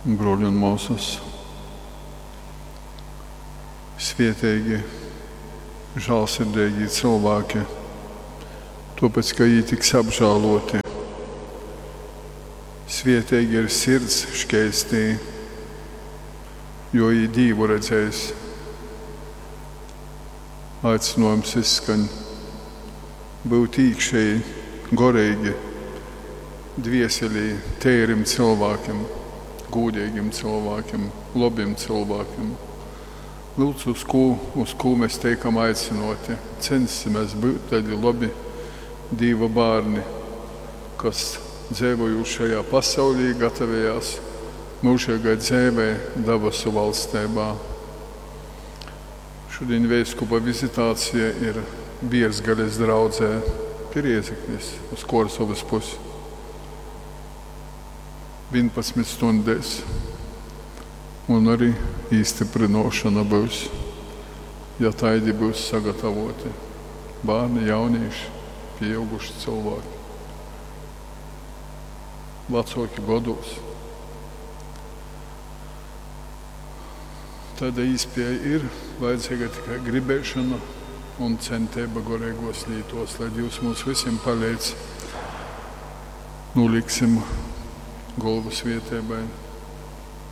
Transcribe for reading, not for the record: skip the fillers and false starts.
Broļi un mūsas, svietīgi, žālsirdīgi cilvēki, tāpēc, ka viņi tiks apžāloti. Svietīgi ir sirds škeistī, jo viņi Dievu redzēs. Aicinājums izskan būt īkšēji, gorīgi, dvieselī, tērim cilvēkiem, gūdīgiem cilvēkiem, labiem cilvēkiem. Lūdzu, uz ko mēs teikam aicinoti. Censimies būt tādi labi Dieva bērni, kas dzīvojušajā pasaulī gatavējās mūžīgai dzīvei debesu valstībā. Šodien vēskupa vizitācija ir Bierzgaļas draudzē pie Riezeknis uz Korsavas pusi. 11 stundēs. Un arī īstiprinošana būs, ja taidi būs sagatavoti. Bērni, jaunieši, pieauguši cilvēki. Vecāki gados. Tāda īspēja ir vajadzīga tikai gribēšana un centība gorīgos lītos, lai Dievs mums visiem palīdz. Nuliksim galvas vietēbai.